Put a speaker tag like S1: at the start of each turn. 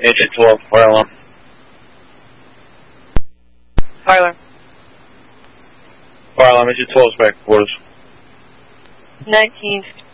S1: Engine 12, fire alarm.
S2: Fire alarm.
S1: Fire alarm, engine 12 is back to quarters.
S2: 19.